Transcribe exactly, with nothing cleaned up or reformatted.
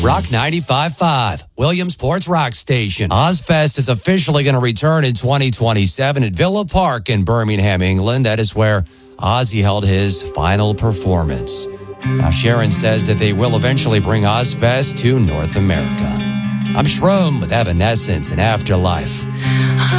Rock ninety-five point five, Williamsport's Rock Station. Ozfest is officially going to return in twenty twenty-seven at Villa Park in Birmingham, England. That is where Ozzy held his final performance. Now, Sharon says that they will eventually bring Ozfest to North America. I'm Shroom with Evanescence and Afterlife.